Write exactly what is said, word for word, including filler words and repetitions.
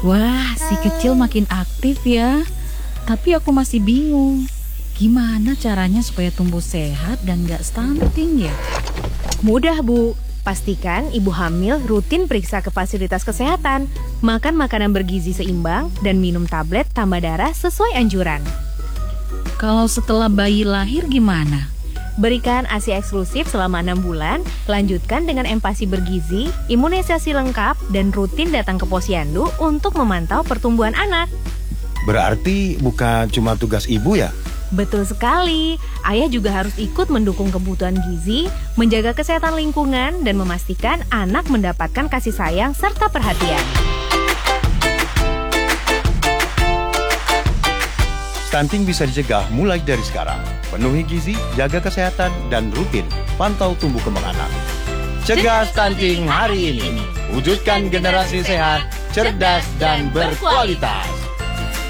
Wah, si kecil makin aktif ya. Tapi aku masih bingung. Gimana caranya supaya tumbuh sehat dan gak stunting ya? Mudah, Bu. Pastikan ibu hamil rutin periksa ke fasilitas kesehatan, makan makanan bergizi seimbang, dan minum tablet tambah darah sesuai anjuran. Kalau setelah bayi lahir gimana? Berikan A S I eksklusif selama enam bulan, lanjutkan dengan empasi bergizi, imunisasi lengkap, dan rutin datang ke posyandu untuk memantau pertumbuhan anak. Berarti bukan cuma tugas ibu ya? Betul sekali, ayah juga harus ikut mendukung kebutuhan gizi, menjaga kesehatan lingkungan, dan memastikan anak mendapatkan kasih sayang serta perhatian. Stunting bisa dicegah mulai dari sekarang. Penuhi gizi, jaga kesehatan, dan rutin pantau tumbuh kembang anak. Cegah stunting hari ini. Wujudkan generasi sehat, cerdas, dan berkualitas.